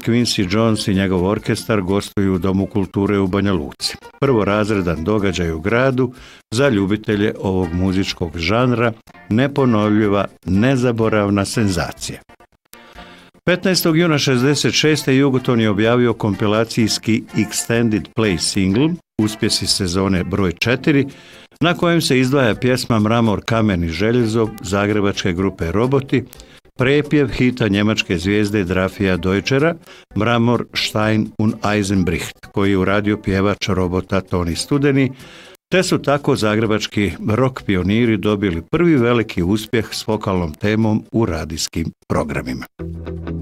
Quincy Jones i njegov orkestar gostuju u Domu kulture u Banja Luci. Prvorazredan događaj u gradu za ljubitelje ovog muzičkog žanra, neponovljiva, nezaboravna senzacija. 15. juna 1966. Jugoton je objavio kompilacijski Extended Play single, uspjesi sezone broj 4, na kojem se izdvaja pjesma Mramor, kamen i željezo zagrebačke grupe Roboti, prepjev hita njemačke zvijezde Drafija Deutschera Mramor, Stein und Eisenbricht, koji je uradio pjevač Robota Toni Studeni, te su tako zagrebački rock pioniri dobili prvi veliki uspjeh s vokalnom temom u radijskim programima.